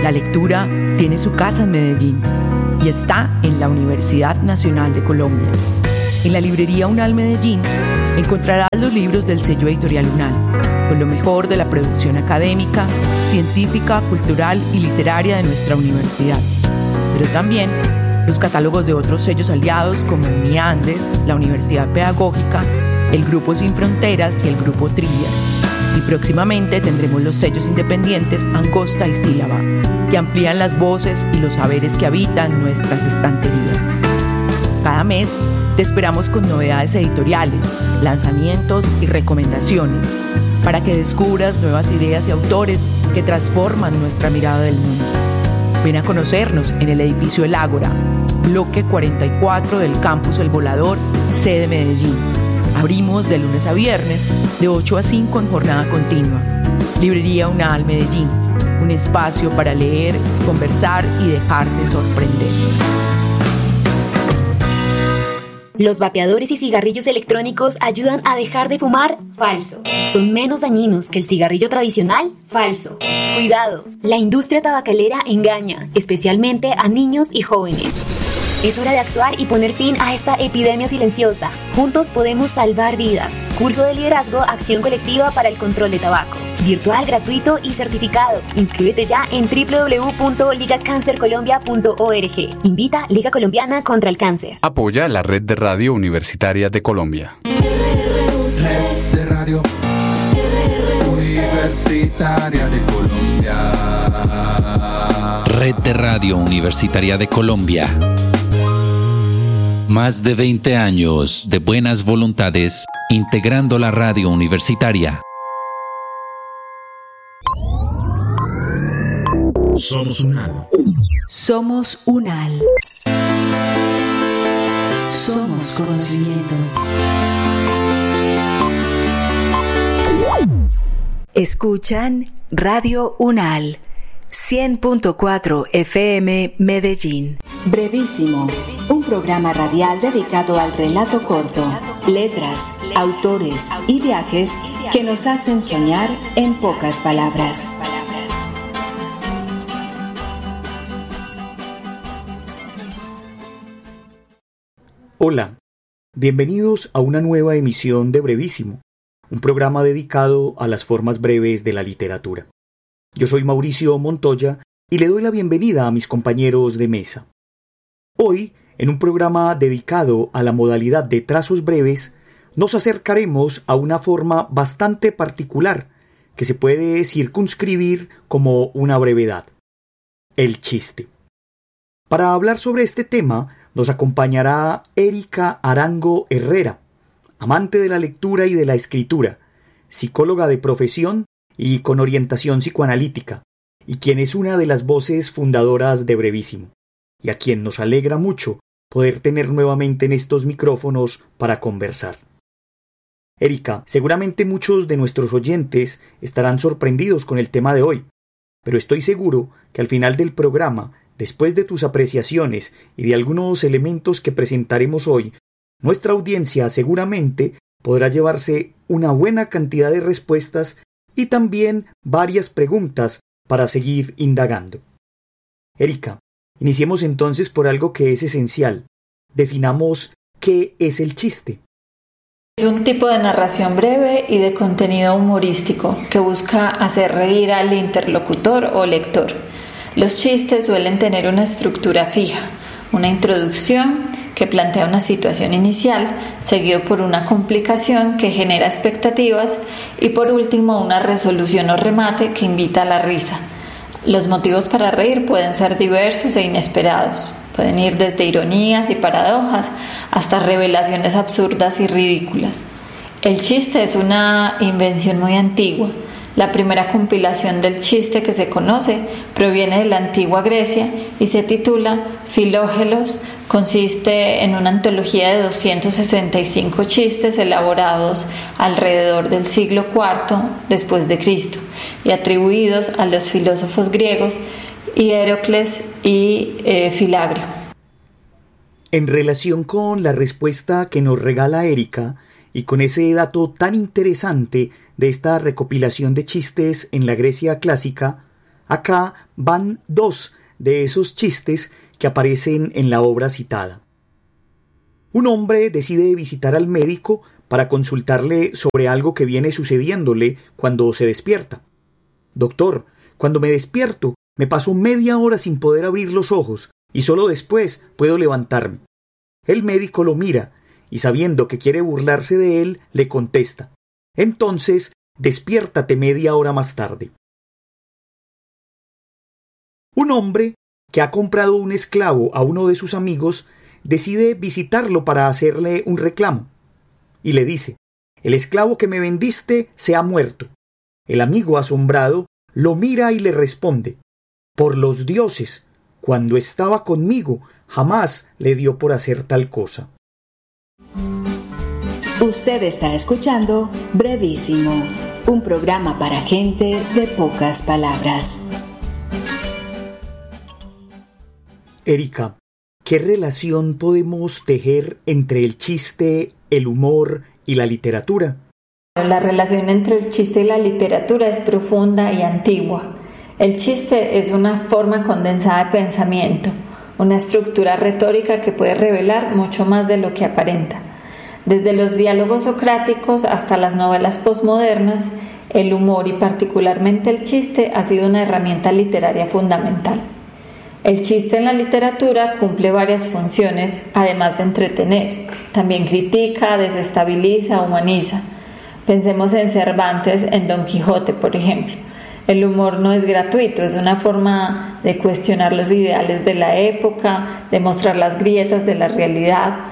La lectura tiene su casa en Medellín y está en la Universidad Nacional de Colombia. En la librería UNAL Medellín encontrarás los libros del sello editorial UNAL, con lo mejor de la producción académica, científica, cultural y literaria de nuestra universidad. Pero también los catálogos de otros sellos aliados como UniAndes, la Universidad Pedagógica, el Grupo Sin Fronteras y el Grupo Trillas. Y próximamente tendremos los sellos independientes Angosta y Sílaba, que amplían las voces y los saberes que habitan nuestras estanterías. Cada mes te esperamos con novedades editoriales, lanzamientos y recomendaciones, para que descubras nuevas ideas y autores que transforman nuestra mirada del mundo. Ven a conocernos en el edificio El Ágora, bloque 44 del Campus El Volador, sede Medellín. Abrimos de lunes a viernes, de 8 a 5 en jornada continua. Librería UNAL Medellín, un espacio para leer, conversar y dejarte sorprender. ¿Los vapeadores y cigarrillos electrónicos ayudan a dejar de fumar? Falso. ¿Son menos dañinos que el cigarrillo tradicional? Falso. Cuidado, la industria tabacalera engaña, especialmente a niños y jóvenes. Es hora de actuar y poner fin a esta epidemia silenciosa. Juntos podemos salvar vidas. Curso de liderazgo, acción colectiva para el control de tabaco. Virtual, gratuito y certificado. Inscríbete ya en www.ligacancercolombia.org. Invita Liga Colombiana contra el Cáncer. Apoya la Red de Radio Universitaria de Colombia. Red de Radio Universitaria de Colombia. Red de Radio Universitaria de Colombia. Más de 20 años de buenas voluntades integrando la radio universitaria. Somos UNAL. Somos UNAL. Somos conocimiento. Escuchan Radio UNAL 100.4 FM Medellín. Brevísimo, un programa radial dedicado al relato corto, letras, autores y viajes que nos hacen soñar en pocas palabras. Hola, bienvenidos a una nueva emisión de Brevísimo, un programa dedicado a las formas breves de la literatura. Yo soy Mauricio Montoya y le doy la bienvenida a mis compañeros de mesa. Hoy, en un programa dedicado a la modalidad de trazos breves, nos acercaremos a una forma bastante particular que se puede circunscribir como una brevedad: el chiste. Para hablar sobre este tema nos acompañará Erika Arango Herrera, amante de la lectura y de la escritura, psicóloga de profesión y con orientación psicoanalítica, y quien es una de las voces fundadoras de Brevísimo, y a quien nos alegra mucho poder tener nuevamente en estos micrófonos para conversar. Erika, seguramente muchos de nuestros oyentes estarán sorprendidos con el tema de hoy, pero estoy seguro que al final del programa, después de tus apreciaciones y de algunos elementos que presentaremos hoy, nuestra audiencia seguramente podrá llevarse una buena cantidad de respuestas y también varias preguntas para seguir indagando. Erika, iniciemos entonces por algo que es esencial. Definamos qué es el chiste. Es un tipo de narración breve y de contenido humorístico que busca hacer reír al interlocutor o lector. Los chistes suelen tener una estructura fija, una introducción que plantea una situación inicial, seguido por una complicación que genera expectativas y por último una resolución o remate que invita a la risa. Los motivos para reír pueden ser diversos e inesperados. Pueden ir desde ironías y paradojas hasta revelaciones absurdas y ridículas. El chiste es una invención muy antigua. La primera compilación del chiste que se conoce proviene de la antigua Grecia y se titula Filógelos. Consiste en una antología de 265 chistes elaborados alrededor del siglo IV después de Cristo y atribuidos a los filósofos griegos Hierocles y Filagrio. En relación con la respuesta que nos regala Erika y con ese dato tan interesante de esta recopilación de chistes en la Grecia clásica, Acá van 2 de esos chistes que aparecen en la obra citada. Un hombre decide visitar al médico para consultarle sobre algo que viene sucediéndole cuando se despierta. Doctor, cuando me despierto, me paso media hora sin poder abrir los ojos y solo después puedo levantarme. El médico lo mira y, sabiendo que quiere burlarse de él, le contesta: entonces, despiértate media hora más tarde. Un hombre que ha comprado un esclavo a uno de sus amigos decide visitarlo para hacerle un reclamo y le dice: el esclavo que me vendiste se ha muerto. El amigo, asombrado, lo mira y le responde: por los dioses, cuando estaba conmigo jamás le dio por hacer tal cosa. Usted está escuchando Brevísimo, un programa para gente de pocas palabras. Erika, ¿qué relación podemos tejer entre el chiste, el humor y la literatura? La relación entre el chiste y la literatura es profunda y antigua. El chiste es una forma condensada de pensamiento, una estructura retórica que puede revelar mucho más de lo que aparenta. Desde los diálogos socráticos hasta las novelas posmodernas, el humor y particularmente el chiste ha sido una herramienta literaria fundamental. El chiste en la literatura cumple varias funciones, además de entretener. También critica, desestabiliza, humaniza. Pensemos en Cervantes, en Don Quijote, por ejemplo. El humor no es gratuito, es una forma de cuestionar los ideales de la época, de mostrar las grietas de la realidad,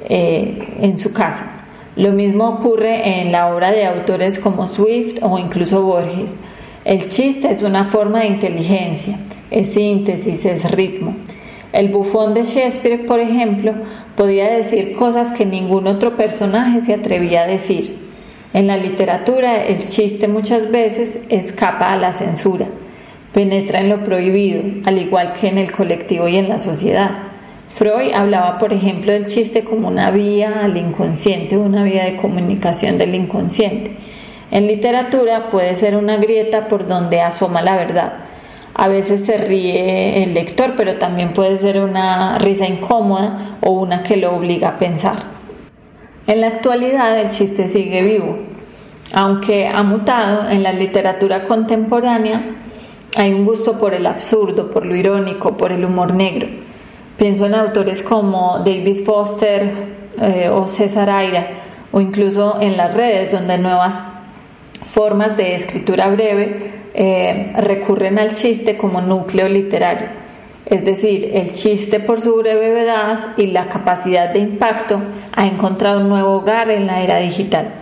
en su caso. Lo mismo ocurre en la obra de autores como Swift o incluso Borges. El chiste es una forma de inteligencia, es síntesis, es ritmo. El bufón de Shakespeare, por ejemplo, podía decir cosas que ningún otro personaje se atrevía a decir. En la literatura, el chiste muchas veces escapa a la censura, penetra en lo prohibido, al igual que en el colectivo y en la sociedad. Freud hablaba, por ejemplo, del chiste como una vía al inconsciente, una vía de comunicación del inconsciente. En literatura puede ser una grieta por donde asoma la verdad. A veces se ríe el lector, pero también puede ser una risa incómoda o una que lo obliga a pensar. En la actualidad el chiste sigue vivo. Aunque ha mutado, en la literatura contemporánea hay un gusto por el absurdo, por lo irónico, por el humor negro. Pienso en autores como David Foster o César Aira, o incluso en las redes, donde nuevas formas de escritura breve recurren al chiste como núcleo literario. Es decir, el chiste, por su brevedad y la capacidad de impacto, ha encontrado un nuevo hogar en la era digital.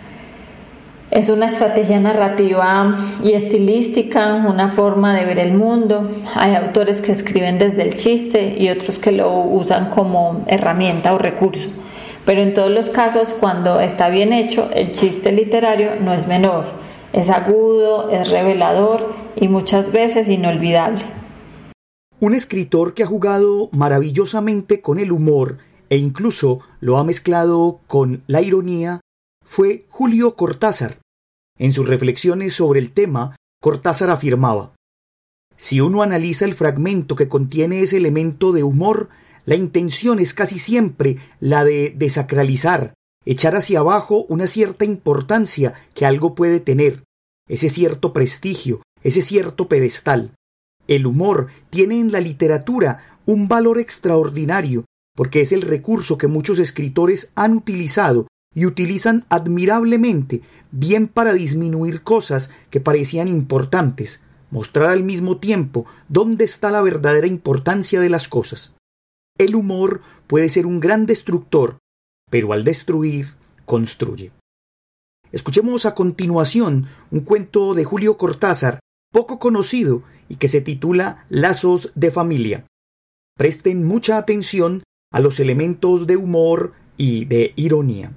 Es una estrategia narrativa y estilística, una forma de ver el mundo. Hay autores que escriben desde el chiste y otros que lo usan como herramienta o recurso. Pero en todos los casos, cuando está bien hecho, el chiste literario no es menor. Es agudo, es revelador y muchas veces inolvidable. Un escritor que ha jugado maravillosamente con el humor e incluso lo ha mezclado con la ironía fue Julio Cortázar. En sus reflexiones sobre el tema, Cortázar afirmaba: si uno analiza el fragmento que contiene ese elemento de humor, la intención es casi siempre la de desacralizar, echar hacia abajo una cierta importancia que algo puede tener, ese cierto prestigio, ese cierto pedestal. El humor tiene en la literatura un valor extraordinario porque es el recurso que muchos escritores han utilizado y utilizan admirablemente, bien para disminuir cosas que parecían importantes, mostrar al mismo tiempo dónde está la verdadera importancia de las cosas. El humor puede ser un gran destructor, pero al destruir, construye. Escuchemos a continuación un cuento de Julio Cortázar, poco conocido y que se titula Lazos de familia. Presten mucha atención a los elementos de humor y de ironía.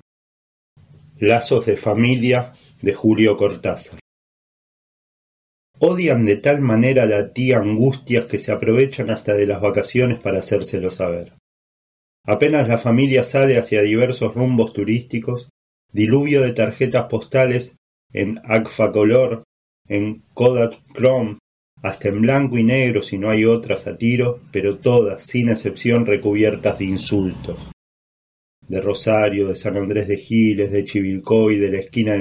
Lazos de familia de Julio Cortázar. Odian de tal manera a la tía Angustias que se aprovechan hasta de las vacaciones para hacérselo saber. Apenas la familia sale hacia diversos rumbos turísticos, diluvio de tarjetas postales en Agfacolor, en Kodachrome, hasta en blanco y negro si no hay otras a tiro, pero todas, sin excepción, recubiertas de insultos. De Rosario, de San Andrés de Giles, de Chivilcoy, de la esquina de